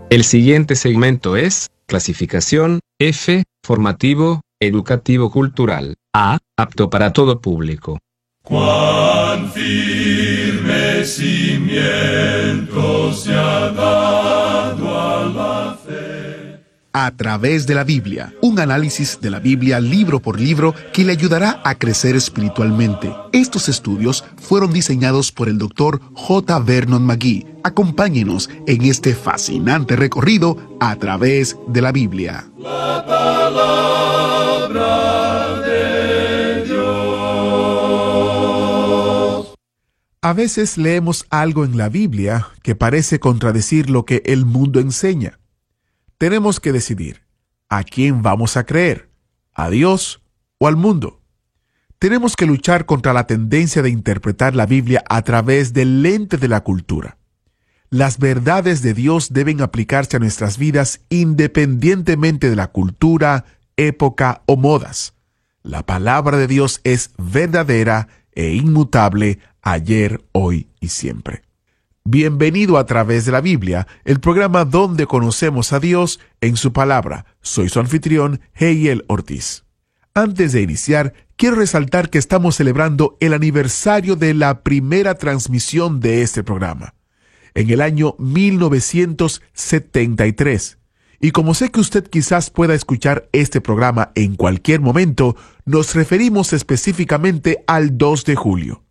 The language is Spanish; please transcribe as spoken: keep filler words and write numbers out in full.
El siguiente segmento es clasificación F, formativo, educativo cultural. A, apto para todo público. Cuán firme cimiento se ha dado a la fe. A través de la Biblia, un análisis de la Biblia libro por libro que le ayudará a crecer espiritualmente. Estos estudios fueron diseñados por el doctor J. Vernon McGee. Acompáñenos en este fascinante recorrido a través de la Biblia. La palabra de Dios. A veces leemos algo en la Biblia que parece contradecir lo que el mundo enseña. Tenemos que decidir, ¿a quién vamos a creer? ¿A Dios o al mundo? Tenemos que luchar contra la tendencia de interpretar la Biblia a través del lente de la cultura. Las verdades de Dios deben aplicarse a nuestras vidas independientemente de la cultura, época o modas. La palabra de Dios es verdadera e inmutable ayer, hoy y siempre. Bienvenido a Través de la Biblia, el programa donde conocemos a Dios en su palabra. Soy su anfitrión, Heiel Ortiz. Antes de iniciar, quiero resaltar que estamos celebrando el aniversario de la primera transmisión de este programa, en el año mil novecientos setenta y tres. Y como sé que usted quizás pueda escuchar este programa en cualquier momento, nos referimos específicamente al dos de julio.